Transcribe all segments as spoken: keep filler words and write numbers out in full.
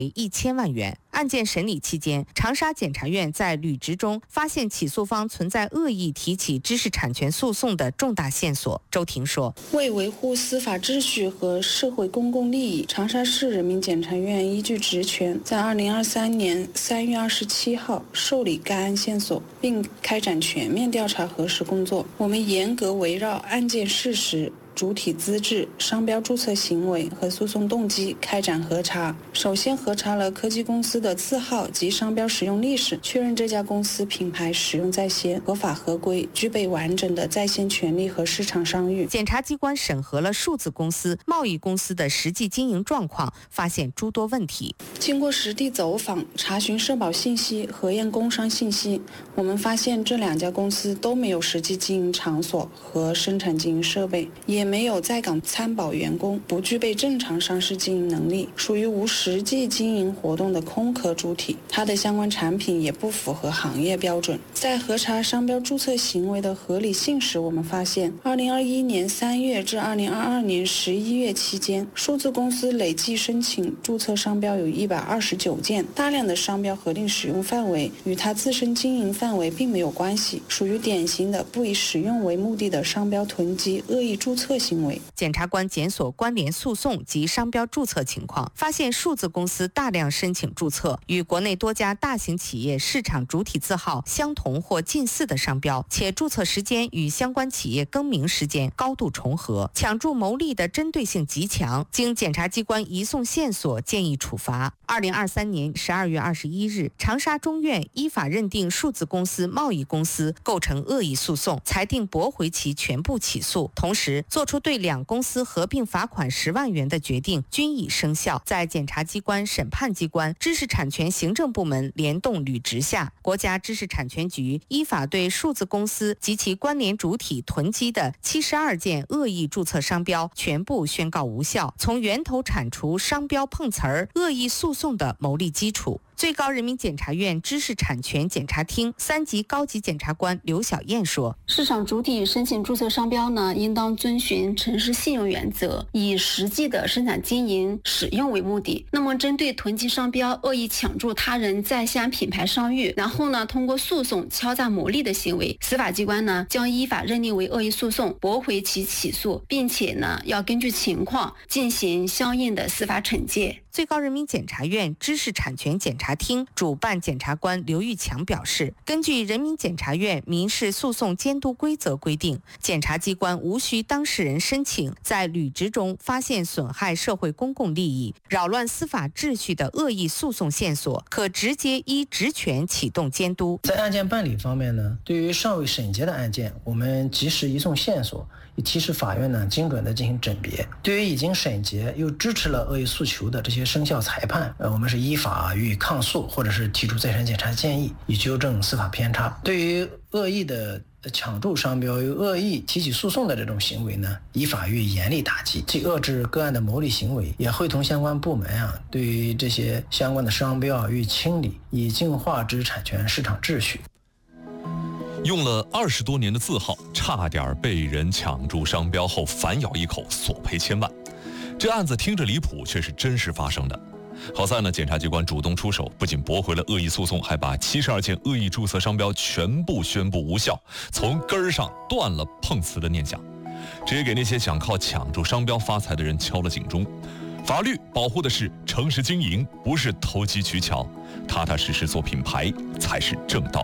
一千万元。案件审理期间，长沙检察院在履职中发现起诉方存在恶意提起知识产权诉讼的重大线索。周庭说， 为维护司法秩序和社会公共利益，长沙市人民检察院依据职权，在二零二三年三月二十七号受理该案线索，并开展全面调查核实工作。我们严格围绕案件事实、主体资质、商标注册行为和诉讼动机开展核查。首先核查了科技公司的字号及商标使用历史，确认这家公司品牌使用在先、合法合规，具备完整的在线权利和市场商誉。 检察机关审核了数字公司、贸易公司的实际经营状况，发现诸多问题。 经过实地走访、查询社保信息、核验工商信息，我们发现这两家公司都没有实际经营场所和生产经营设备，也没有在岗参保员工，不具备正常上市经营能力，属于无实际经营活动的空壳主体。它的相关产品也不符合行业标准。在核查商标注册行为的合理性时，我们发现二零二一年三月至二零二二年十一月期间，数字公司累计申请注册商标有一百二十九件，大量的商标核定使用范围与它自身经营范围并没有关系，属于典型的不以使用为目的的商标囤积、恶意注册行为。 检察官检索关联诉讼及商标注册情况，发现数字公司大量申请注册与国内多家大型企业市场主体字号相同或近似的商标，且注册时间与相关企业更名时间高度重合，抢注牟利的针对性极强。经检察机关移送线索，建议处罚。二零二三年十二月二十一日，长沙中院依法认定数字公司、贸易公司构成恶意诉讼，裁定驳回其全部起诉，同时作出对两公司合并罚款十万元的决定，均已生效。在检察机关、审判机关、知识产权行政部门联动履职下，国家知识产权局依法对数字公司及其关联主体囤积的七十二件恶意注册商标全部宣告无效，从源头铲除商标碰瓷儿、恶意诉讼的牟利基础。最高人民检察院知识产权检察厅三级高级检察官刘晓燕说， 市场主体申请注册商标呢，应当遵循诚实信用原则，以实际的生产经营使用为目的。那么针对囤积商标、恶意抢注他人在线品牌商誉，然后呢通过诉讼敲诈牟利的行为，司法机关呢将依法认定为恶意诉讼，驳回其起诉，并且呢要根据情况进行相应的司法惩戒。 最高人民检察院知识产权检察厅主办检察官刘玉强表示，根据人民检察院民事诉讼监督规则规定，检察机关无需当事人申请，在履职中发现损害社会公共利益、扰乱司法秩序的恶意诉讼线索，可直接依职权启动监督。 在案件办理方面呢，对于尚未审结的案件，我们及时移送线索，也提示法院呢精准的进行甄别。对于已经审结又支持了恶意诉求的这些生效裁判，呃，我们是依法予以抗诉，或者是提出再审检查建议，以纠正司法偏差。对于恶意的抢注商标、有恶意提起诉讼的这种行为呢，依法予以严厉打击，既遏制个案的牟利行为，也会同相关部门啊，对于这些相关的商标予以清理，以净化知识产权市场秩序。 用了二十多年的字号，差点被人抢注商标后反咬一口，索赔千万。这案子听着离谱，却是真实发生的。好在呢，检察机关主动出手，不仅驳回了恶意诉讼，还把七十二件恶意注册商标全部宣布无效，从根儿上断了碰瓷的念想，这也给那些想靠抢注商标发财的人敲了警钟。法律保护的是诚实经营，不是投机取巧，踏踏实实做品牌才是正道。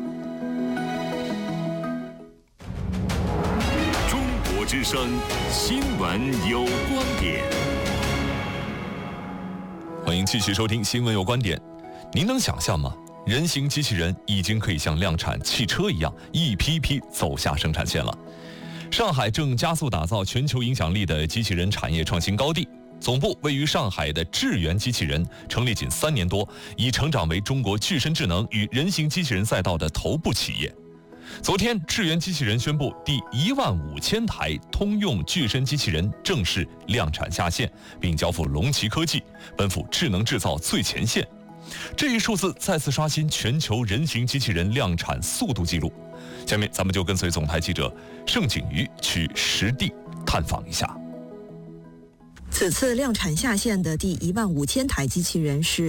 中国之声新闻有观点。 欢迎继续收听新闻有观点。您能想象吗？人形机器人已经可以像量产汽车一样，一批批走下生产线了。上海正加速打造全球影响力的机器人产业创新高地。总部位于上海的智源机器人成立仅三年多，已成长为中国具身智能与人形机器人赛道的头部企业。昨天，智源机器人宣布第一万五千台通用具身机器人正式量产下线，并交付龙旗科技，奔赴智能制造最前线。这一数字再次刷新全球人形机器人量产速度记录。下面咱们就跟随总台记者盛景瑜去实地探访一下。 此次量产下线的第一万五千台机器人是